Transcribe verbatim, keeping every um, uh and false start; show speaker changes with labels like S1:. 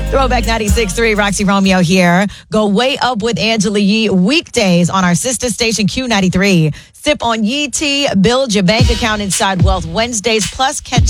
S1: Throwback ninety-six point three, Roxy Romeo here. Go way up with Angela Yee weekdays on our sister station Q ninety-three. Sip on Yee tea, build your bank account inside Wealth Wednesdays, plus catch